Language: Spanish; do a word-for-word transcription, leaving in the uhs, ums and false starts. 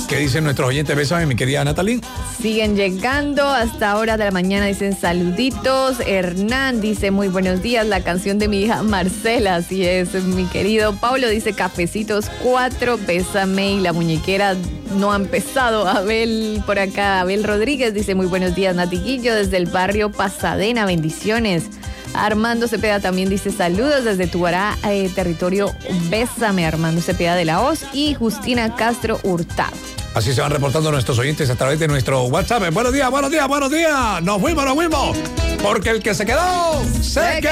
¿Qué dicen nuestros oyentes? Bésame, mi querida Natalie. Siguen llegando hasta hora de la mañana, dicen saluditos. Hernán dice muy buenos días, la canción de mi hija Marcela, así es, mi querido. Pablo dice cafecitos cuatro, bésame, y la muñequera no ha empezado. Abel por acá, Abel Rodríguez dice muy buenos días, Natiguillo, desde el barrio Pasadena, bendiciones. Armando Cepeda también dice saludos desde Tubará, eh, territorio Bésame, Armando Cepeda de la Hoz, y Justina Castro Hurtado. Así se van reportando nuestros oyentes a través de nuestro WhatsApp. Buenos días, buenos días, buenos días. Nos fuimos, nos fuimos. Porque el que se quedó, se quedó.